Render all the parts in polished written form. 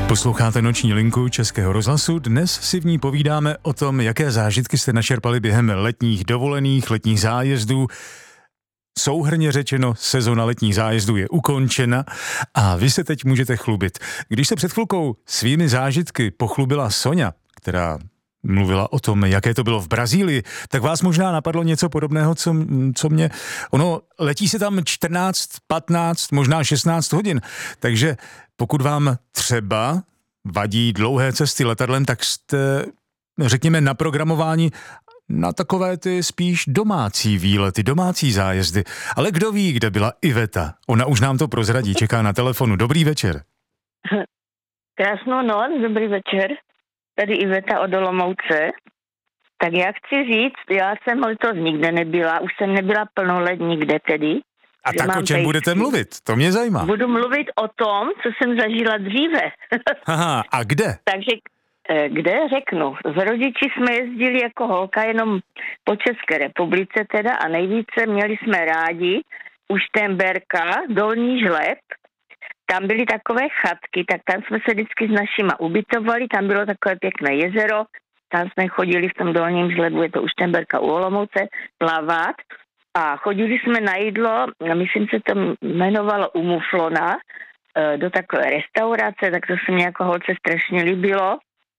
Posloucháte Noční linku Českého rozhlasu. Dnes si v ní povídáme o tom, jaké zážitky jste načerpali během letních dovolených, letních zájezdů. Souhrnně řečeno, sezona letních zájezdů je ukončena a vy se teď můžete chlubit. Když se před chvilkou svými zážitky pochlubila Soňa, která mluvila o tom, jaké to bylo v Brazílii, tak vás možná napadlo něco podobného, co mě... Ono, letí se tam 14, 15, možná 16 hodin, takže pokud vám třeba vadí dlouhé cesty letadlem, tak jste, řekněme, naprogramováni na takové ty spíš domácí výlety, domácí zájezdy. Ale kdo ví, kde byla Iveta? Ona už nám to prozradí, čeká na telefonu. Dobrý večer. Krásnou noc, dobrý večer. Tady Iveta od Olomouce. Tak já chci říct, já jsem letos nikde nebyla, už jsem nebyla plnolet nikde tedy. A tak o čem budete mluvit? To mě zajímá. Budu mluvit o tom, co jsem zažila dříve. Aha, a kde? Takže kde řeknu? S rodiči jsme jezdili jako holka jenom po České republice teda a nejvíce měli jsme rádi u Šternberka, Dolní Žleb. Tam byly takové chatky, tak tam jsme se vždycky s našima ubytovali, tam bylo takové pěkné jezero, tam jsme chodili v tom Dolním Žlebu, je to u Šternberka u Olomouce, plavat a chodili jsme na jídlo, myslím, se to jmenovalo u Muflona, do takové restaurace, tak to se mě jako holce strašně líbilo.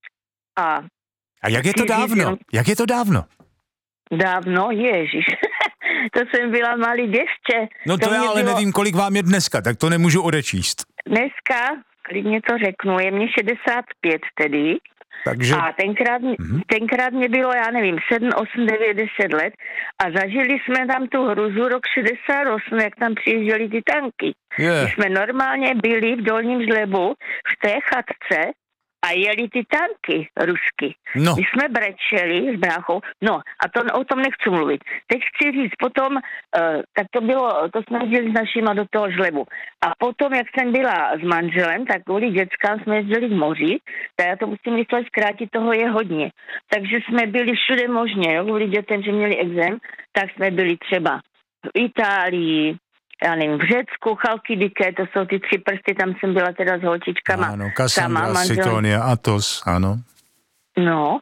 A jak je to dávno? Jak je to dávno? Dávno, ježiš. To jsem byla malý děvče. No to já ale nevím, kolik vám je dneska, tak to nemůžu odečíst. Dneska, klidně to řeknu, je mě 65 tedy. Takže... A tenkrát mě bylo, já nevím, 7, 8, 9, 10 let a zažili jsme tam tu hruzu rok 68, jak tam přijížděly ty tanky. Yeah. My jsme normálně byli v Dolním Žlebu v té chatce a jeli ty tanky rusky. No. My jsme brečeli s bráchou. No a o tom nechci mluvit. Teď chci říct, potom, tak to jsme jezdili s našima do toho Žlebu. A potom, jak jsem byla s manželem, tak kvůli dětskám jsme jezdili k moři, tak já to musím rychle zkrátit, toho je hodně. Takže jsme byli všude možně, jo, kvůli dětem, že měli exém, tak jsme byli třeba v Itálii, já nevím, v Řecku, Chalkidike, to jsou ty 3 prsty, tam jsem byla teda s holčičkama. Ano, Kassandra, Sitonia, Athos, ano. No,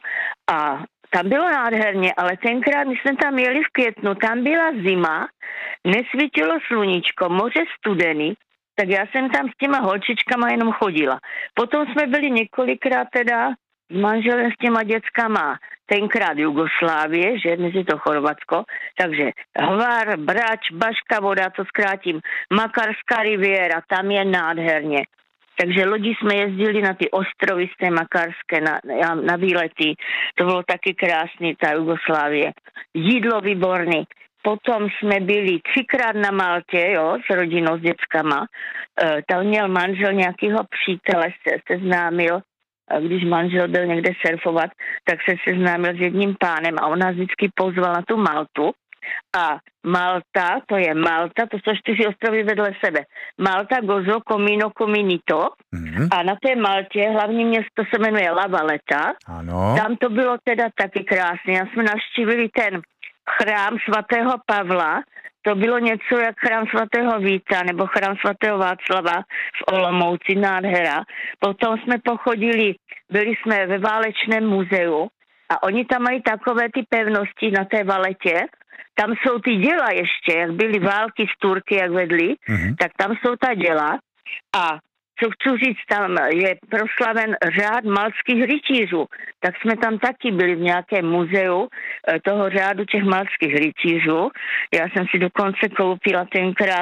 a tam bylo nádherně, ale tenkrát, my jsme tam jeli v květnu, tam byla zima, nesvítilo sluníčko, moře studený, tak já jsem tam s těma holčičkama jenom chodila. Potom jsme byli několikrát teda s manželem s těma dětskama, tenkrát Jugoslávie, že dnes je to Chorvatsko, takže Hvar, Brač, Baška voda, to zkrátím, Makarská riviera, tam je nádherně. Takže lodi jsme jezdili na ty ostrovy z té Makarské na výlety, to bylo taky krásný, ta Jugoslávie. Jídlo výborný. Potom jsme byli 3krát na Maltě, jo, s rodinou, s dětskama. Tam měl manžel nějakého přítele, se seznámil, když manžel byl někde surfovat, tak se seznámil s jedním pánem a on nás vždycky pozval na tu Maltu. A Malta, to je Malta, to jsou 4 ostrovy vedle sebe. Malta, Gozo, Comino, Cominito. A na té Maltě, hlavní město se jmenuje La Valletta. Ano. Tam to bylo teda taky krásné. Já jsme navštívili ten chrám svatého Pavla, to bylo něco jak chrám svatého Víta nebo chrám svatého Václava v Olomouci, nádhera. Potom jsme pochodili, byli jsme ve Válečném muzeu a oni tam mají takové ty pevnosti na té Valetě. Tam jsou ty děla ještě, jak byly války s Turky, jak vedli, tak tam jsou ta děla. A co chci říct, tam je proslaven řád maltských rytířů. Tak jsme tam taky byli v nějakém muzeu toho řádu těch maltských rytířů. Já jsem si dokonce koupila tenkrát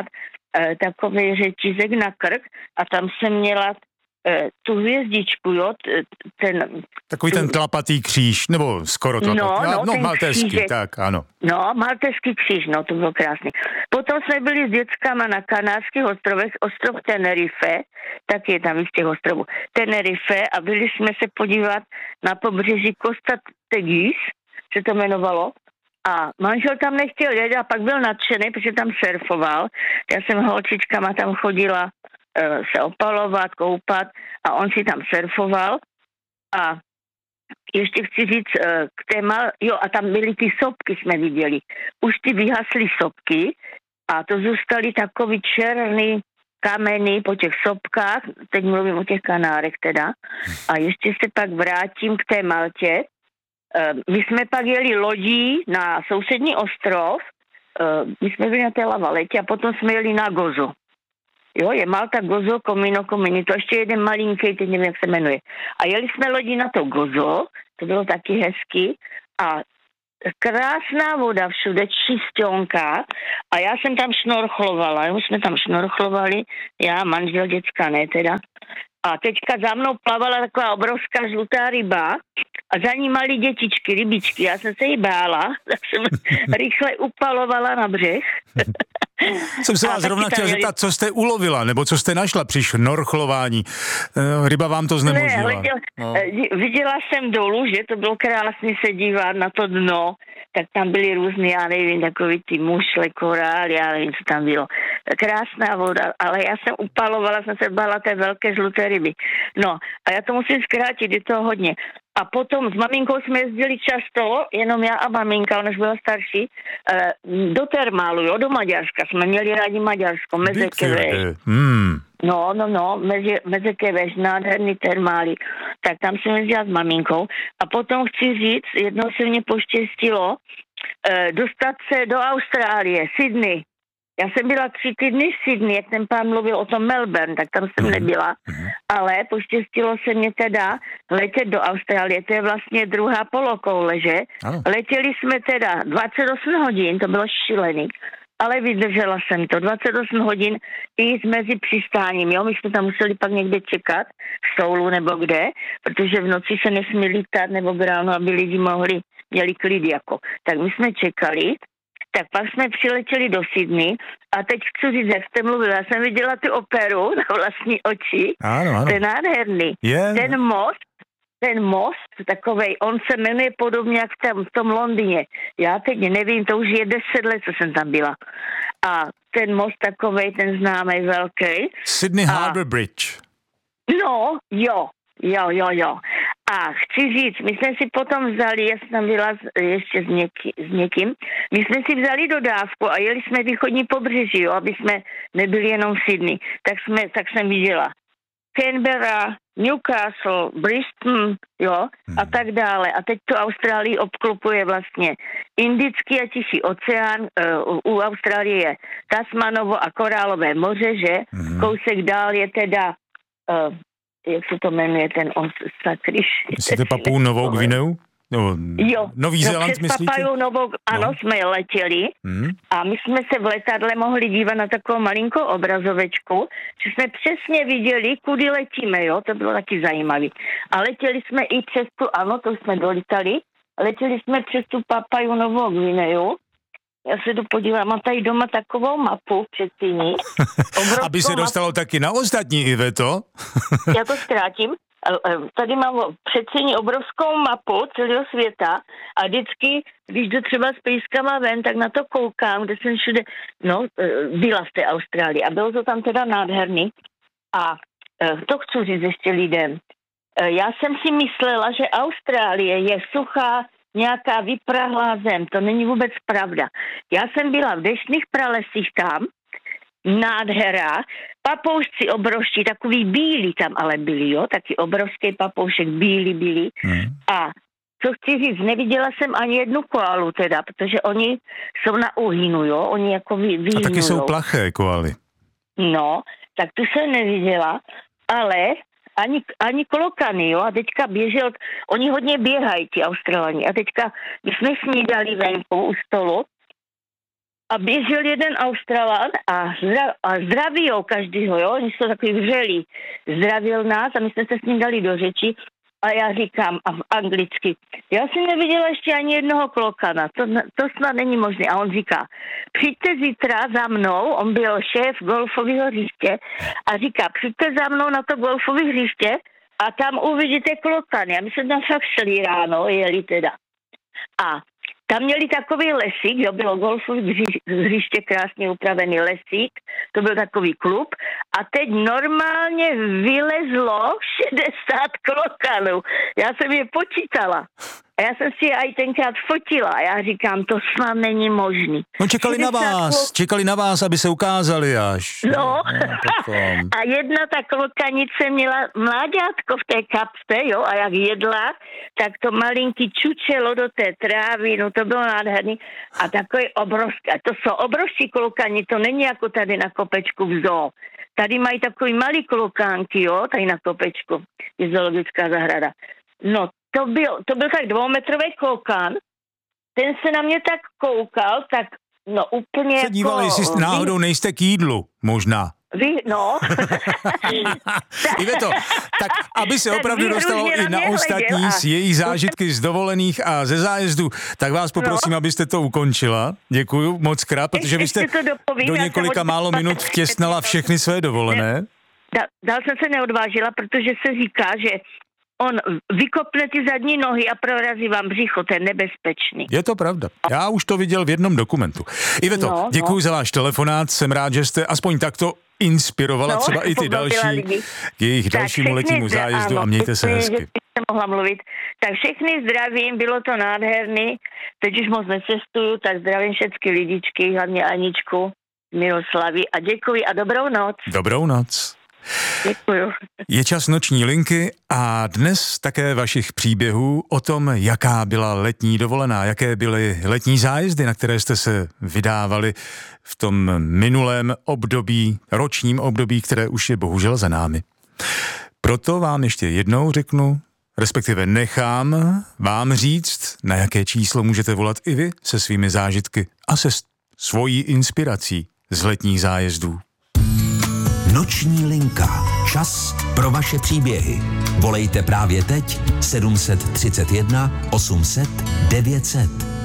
takový řetízek na krk a tam jsem měla tu hvězdičku, jo, Takový ten tlapatý kříž, nebo skoro tlapatý. No maltéský, křížek. Tak, ano. No, maltéský kříž, no, to bylo krásný. Potom jsme byli s dětskama na Kanárských ostrovech, ostrov Tenerife, tak je tam z těch ostrovů, Tenerife a byli jsme se podívat na pobřeží Costa Teguise, se to jmenovalo. A manžel tam nechtěl jet a pak byl nadšený, protože tam surfoval. Já jsem holčičkama tam chodila se opalovat, koupat a on si tam surfoval a ještě chci říct k téma, jo a tam byly ty sopky, jsme viděli. Už ty vyhasly sopky a to zůstaly takový černý, kameny, po těch sopkách, teď mluvím o těch Kanárech teda, a ještě se pak vrátím k té Maltě. My jsme pak jeli lodí na sousední ostrov, my jsme byli na té Lavaletě a potom jsme jeli na Gozo. Jo, je Malta, Gozo, Comino, to ještě jeden malinký, teď nevím, jak se jmenuje. A jeli jsme lodí na to Gozo, to bylo taky hezky a krásná voda všude, čistionka a já jsem tam šnorchlovala, my jsme tam šnorchlovali, já, manžel, děcka ne teda. A teďka za mnou plavala taková obrovská žlutá ryba a za ní malí dětičky, rybičky. Já jsem se jí bála, tak jsem rychle upalovala na břeh. Jsem se vás zrovna chtěl zeptat, co jste ulovila, nebo co jste našla při šnorchlování. Ryba vám to znemožnila. Viděla jsem dolů, že to bylo krásně se dívat na to dno, tak tam byly různý, já nevím, takový ty mušle, korály, já nevím, co tam bylo. Krásná voda, ale já jsem upalovala, jsem se bála té velké žluté ryby. No, a já to musím zkrátit, je to hodně. A potom s maminkou jsme jezdili často, jenom já a maminka, ona už byla starší, do termálu, jo, do Maďarska. Jsme měli rádi Maďarsko, Mezekeveš. No, Mezekeveš, nádherný termály. Tak tam jsem jezdila s maminkou. A potom chci říct, jednou se mně poštěstilo dostat se do Austrálie, Sydney. Já jsem byla 3 týdny v Sydney, jak ten pán mluvil o tom Melbourne, tak tam jsem nebyla. Ale poštěstilo se mě teda letět do Austrálie, to je vlastně druhá polokoule, že? Letěli jsme teda 28 hodin, to bylo šílený, ale vydržela jsem to, 28 hodin i mezi přistáním, jo? My jsme tam museli pak někde čekat, v Soulu nebo kde, protože v noci se nesmí lítat nebo ráno, aby lidi měli klid jako. Tak my jsme čekali. Tak pak jsme přiletěli do Sydney a teď chci říct, jak jste mluvil, já jsem viděla tu operu na vlastní oči, ano. To je nádherný. Yeah. Ten most takovej, on se jmenuje podobně jak v tom Londýně. Já teď nevím, to už je 10 let, co jsem tam byla. A ten most takovej, ten známý velký. Sydney Harbour Bridge. No, jo. A chci říct, my jsme si potom vzali, já jsem tam byla ještě s někým, my jsme si vzali dodávku a jeli jsme východní pobřeží, jo, aby jsme nebyli jenom v Sydney. Tak jsem viděla Canberra, Newcastle, Brisbane, jo, a tak dále. A teď tu Austrálii obklopuje vlastně Indický a Tichý oceán, u Austrálie je Tasmanovo a Korálové moře, že? Kousek dál je teda jak se to jmenuje, ten sakryš. Myslíte Papuu Novou Gvineu? Jo, Nový Zéland, přes myslíte? Papuu Novou, ano, jsme letěli a my jsme se v letadle mohli dívat na takovou malinkou obrazovečku, že jsme přesně viděli, kudy letíme, jo, to bylo taky zajímavé. A letěli jsme i přes tu, ano, to jsme dolítali, letěli jsme přes tu Papuu Novou Gvineu. Já se to podívám, mám tady doma takovou mapu předtím. Aby se dostalo taky na ostatní, Iveto. Já to zkrátím. Tady mám předsíní obrovskou mapu celého světa a vždycky, když jdu třeba s pejskama ven, tak na to koukám, kde jsem všude, byla v té Austrálii a bylo to tam teda nádherný. A to chci říct ještě lidem. Já jsem si myslela, že Austrálie je suchá, nějaká vyprahlá zem. To není vůbec pravda. Já jsem byla v deštných pralesích tam, nádhera, papoušci obrovští, takový bílí tam ale byli, jo, taky obrovský papoušek, bílí. A co chci říct, neviděla jsem ani jednu koalu teda, protože oni jsou na úhynu, jo, oni jako vyhynujou. A taky jsou plaché koaly. No, tak tu jsem neviděla, ale ani klokany, jo, a teďka běžel, oni hodně běhají, ti Australani, a teďka, my jsme snídali venku u stolu a běžel jeden Australan a zdravil každýho, jo, oni jsou takový vřelí, zdravil nás a my jsme se s ním dali do řeči a já říkám a v anglicky, já jsem neviděla ještě ani jednoho klokana, to snad není možné. A on říká, přijďte zítra za mnou, on byl šéf golfového hřiště a říká, přijďte za mnou na to golfové hřiště a tam uvidíte klokany. A my jsme tam fakt šli ráno, jeli teda. A tam měli takový lesík, jo, bylo golfové hřiště, krásně upravený lesík, to byl takový klub a teď normálně vylezlo 60 klokanů. Já jsem je počítala. A já jsem si je i tenkrát fotila a já říkám, to snad není možný. No čekali na vás, aby se ukázali až. No. A jedna ta klokanice měla mláďátko v té kapse, jo, a jak jedla, tak to malinký čučelo do té trávy, no to bylo nádherný. A takový obrovský, a to jsou obrovský klokani, to není jako tady na kopečku v zoo. Tady mají takový malý klokánky, jo, tady na kopečku, je zoologická zahrada. No, to byl tak 2metrový klokán, ten se na mě tak koukal, tak no úplně se díval, jestli náhodou nejste k jídlu, možná. No. Iveto, tak aby se opravdu dostalo i na ostatní z jejich zážitky z dovolených a ze zájezdu, tak vás poprosím, abyste to ukončila. Děkuju moc krát, protože vy jste do několika málo minut vtěsnala všechny své dovolené. Dál jsem se neodvážila, protože se říká, že on vykopne ty zadní nohy a prorazí vám břicho, to je nebezpečný. Je to pravda. Já už to viděl v jednom dokumentu. Iveto, děkuji za váš telefonát, jsem rád, že jste aspoň takto inspirovala třeba i ty další k jejich dalšímu letnímu zájezdu a mějte se hezky. Jsem mohla mluvit. Tak všechny zdravím, bylo to nádherný, teď už moc necestuju, tak zdravím všechny lidičky, hlavně Aničku, Miloslavy a děkuji a dobrou noc. Dobrou noc. Děkuju. Je čas noční linky a dnes také vašich příběhů o tom, jaká byla letní dovolená, jaké byly letní zájezdy, na které jste se vydávali v tom minulém období, ročním období, které už je bohužel za námi. Proto vám ještě jednou řeknu, respektive nechám vám říct, na jaké číslo můžete volat i vy se svými zážitky a se svojí inspirací z letních zájezdů. Noční linka. Čas pro vaše příběhy. Volejte právě teď 731 800 900.